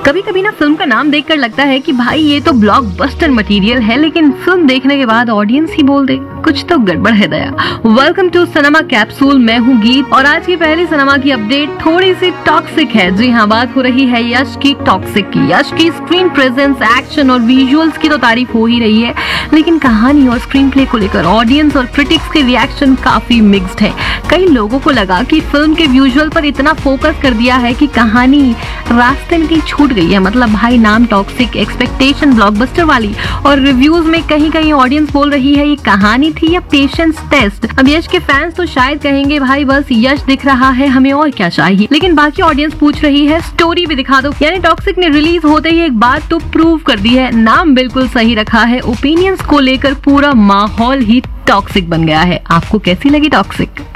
कभी कभी ना फिल्म का नाम देखकर लगता है कि भाई ये तो ब्लॉकबस्टर मटेरियल है, लेकिन फिल्म देखने के बाद ऑडियंस ही बोल दे कुछ तो गड़बड़ है दया। वेलकम टू सिनेमा कैप्सूल, मैं हूँ गीत और आज की पहली सिनेमा की अपडेट थोड़ी सी टॉक्सिक है। जी हाँ, बात हो रही है यश की टॉक्सिक की। यश की स्क्रीन प्रेजेंस, एक्शन और विजुअल्स की तो तारीफ हो ही रही है, लेकिन कहानी और स्क्रीन प्ले को लेकर ऑडियंस और क्रिटिक्स के रिएक्शन काफी मिक्स्ड है। कई लोगों को लगा कि फिल्म के विजुअल पर इतना फोकस कर दिया है कि कहानी रास्ते में कहीं छूट गई है। मतलब भाई, नाम टॉक्सिक, एक्सपेक्टेशन ब्लॉकबस्टर वाली, और रिव्यूज में कहीं कहीं ऑडियंस बोल रही है ये कहानी थी या पेशेंस टेस्ट। अब यश के फैंस तो शायद कहेंगे भाई बस यश दिख रहा है, हमें और क्या चाहिए, लेकिन बाकी ऑडियंस पूछ रही है स्टोरी भी दिखा दो। यानी टॉक्सिक ने रिलीज होते ही एक बात तो प्रूव कर दी है, नाम बिल्कुल सही रखा है, ओपिनियंस को लेकर पूरा माहौल ही टॉक्सिक बन गया है। आपको कैसी लगी टॉक्सिक?